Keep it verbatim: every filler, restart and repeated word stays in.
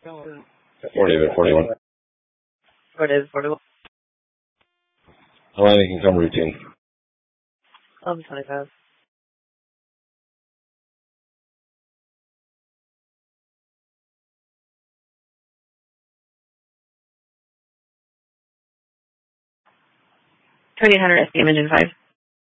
Fort David, forty-one. Fort David, forty-one. Atlanta can come routine. eleven twenty-five. twenty-eight hundred S D M engine five.